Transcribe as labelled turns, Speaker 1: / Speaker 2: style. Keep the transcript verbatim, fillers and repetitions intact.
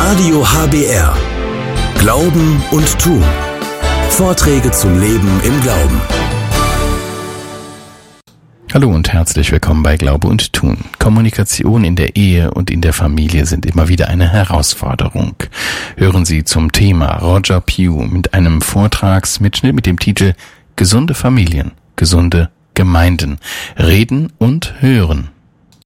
Speaker 1: Radio H B R. Glauben und Tun. Vorträge zum Leben im Glauben.
Speaker 2: Hallo und herzlich willkommen bei Glaube und Tun. Kommunikation in der Ehe und in der Familie sind immer wieder eine Herausforderung. Hören Sie zum Thema Roger Pugh mit einem Vortragsmitschnitt mit dem Titel Gesunde Familien, gesunde Gemeinden. Reden und hören.